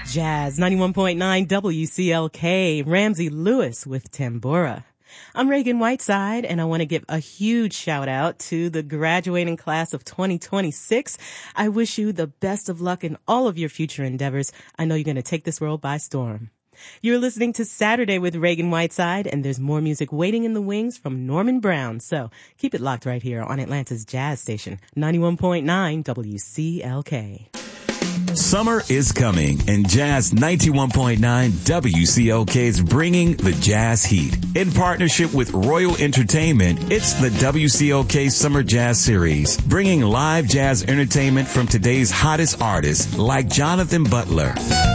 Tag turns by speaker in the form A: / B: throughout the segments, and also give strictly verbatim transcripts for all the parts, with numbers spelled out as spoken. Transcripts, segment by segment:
A: Jazz ninety-one point nine W C L K, Ramsey Lewis with Tambora. I'm Reagan Whiteside, and I want to give a huge shout out to the graduating class of twenty twenty-six. I wish you the best of luck in all of your future endeavors. I know you're going to take this world by storm. You're listening to Saturday with Reagan Whiteside, and there's more music waiting in the wings from Norman Brown. So keep it locked right here on Atlanta's Jazz Station, ninety-one point nine W C L K.
B: Summer is coming, and Jazz ninety-one point nine W C L K is bringing the Jazz Heat. In partnership with Royal Entertainment, it's the W C L K Summer Jazz Series, bringing live jazz entertainment from today's hottest artists like Jonathan Butler,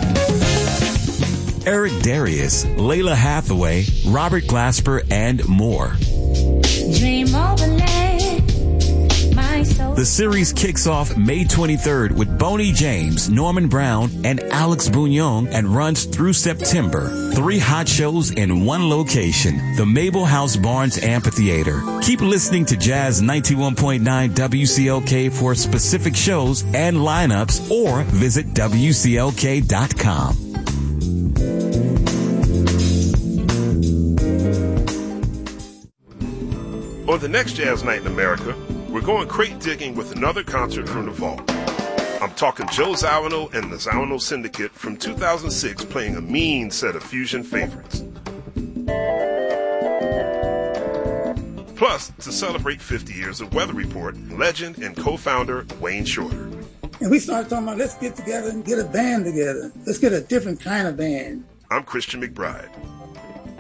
B: Eric Darius, Layla Hathaway, Robert Glasper, and more.
C: Dream overlay, my soul.
B: The series kicks off May twenty-third with Boney James, Norman Brown, and Alex Bouillon and runs through September. Three hot shows in one location, the Mabel House Barnes Amphitheater. Keep listening to Jazz ninety-one point nine W C L K for specific shows and lineups, or visit W C L K dot com.
D: On the next Jazz Night in America, we're going crate digging with another concert from the vault. I'm talking Joe Zawinul and the Zawinul Syndicate from two thousand six playing a mean set of fusion favorites. Plus, to celebrate fifty years of Weather Report, legend and co-founder Wayne Shorter.
E: And we started talking about, let's get together and get a band together. Let's get a different kind of band.
D: I'm Christian McBride.